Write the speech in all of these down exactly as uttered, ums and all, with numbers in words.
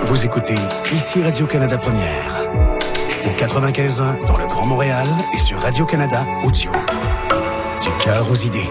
Vous écoutez ici Radio-Canada Première. Au quatre-vingt-quinze ans dans le Grand Montréal et sur Radio-Canada Audio. Du cœur aux idées.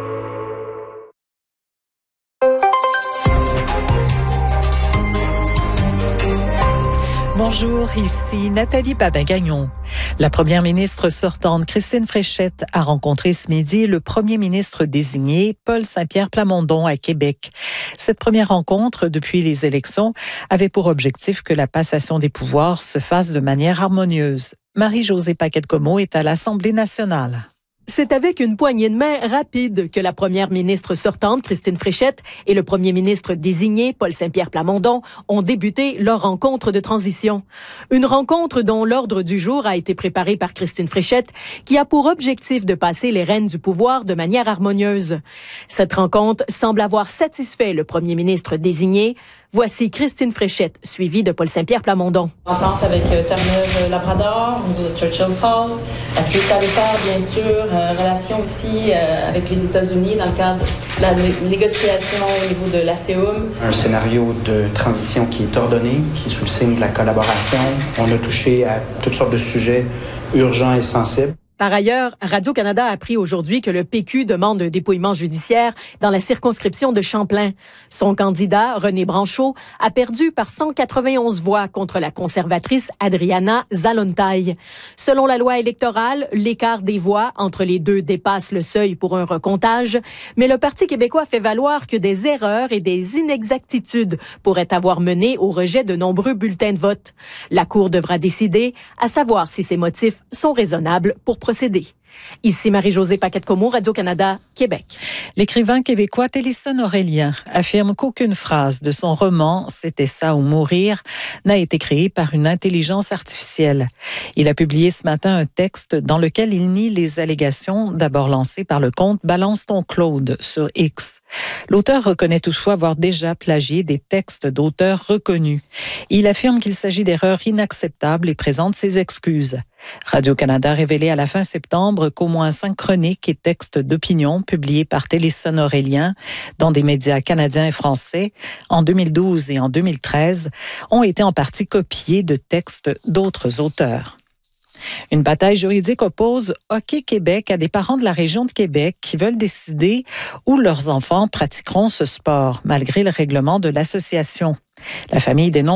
Bonjour, ici Nathalie Babin-Gagnon. La première ministre sortante, Christine Fréchette, a rencontré ce midi le premier ministre désigné, Paul Saint-Pierre Plamondon, à Québec. Cette première rencontre, depuis les élections, avait pour objectif que la passation des pouvoirs se fasse de manière harmonieuse. Marie-Josée Paquette-Comeau est à l'Assemblée nationale. C'est avec une poignée de main rapide que la première ministre sortante, Christine Fréchette, et le premier ministre désigné, Paul Saint-Pierre Plamondon, ont débuté leur rencontre de transition. Une rencontre dont l'ordre du jour a été préparé par Christine Fréchette, qui a pour objectif de passer les rênes du pouvoir de manière harmonieuse. Cette rencontre semble avoir satisfait le premier ministre désigné. Voici Christine Fréchette, suivie de Paul Saint-Pierre Plamondon. Entente avec euh, Terre-Neuve-Labrador, au niveau de Churchill Falls, la crise tarifaire, bien sûr, euh, relation aussi euh, avec les États-Unis dans le cadre de la né- négociation au niveau de l'A C E U M. Un scénario de transition qui est ordonné, qui est sous le signe de la collaboration. On a touché à toutes sortes de sujets urgents et sensibles. Par ailleurs, Radio-Canada a appris aujourd'hui que le P Q demande un dépouillement judiciaire dans la circonscription de Champlain. Son candidat, René Branchot, a perdu par cent quatre-vingt-onze voix contre la conservatrice Adriana Zalontaille. Selon la loi électorale, l'écart des voix entre les deux dépasse le seuil pour un recomptage, mais le Parti québécois fait valoir que des erreurs et des inexactitudes pourraient avoir mené au rejet de nombreux bulletins de vote. La Cour devra décider, à savoir si ces motifs sont raisonnables pour procéder. Ici Marie-Josée Paquette-Comeau, Radio-Canada, Québec. L'écrivain québécois Télisson Aurélien affirme qu'aucune phrase de son roman « C'était ça ou mourir » n'a été créée par une intelligence artificielle. Il a publié ce matin un texte dans lequel il nie les allégations d'abord lancées par le compte Balance ton Claude sur X. L'auteur reconnaît toutefois avoir déjà plagié des textes d'auteurs reconnus. Il affirme qu'il s'agit d'erreurs inacceptables et présente ses excuses. Radio-Canada a révélé à la fin septembre qu'au moins cinq chroniques et textes d'opinion publiés par Télisson Aurélien dans des médias canadiens et français en deux mille douze et en deux mille treize ont été en partie copiés de textes d'autres auteurs. Une bataille juridique oppose Hockey Québec à des parents de la région de Québec qui veulent décider où leurs enfants pratiqueront ce sport, malgré le règlement de l'association. La famille dénonce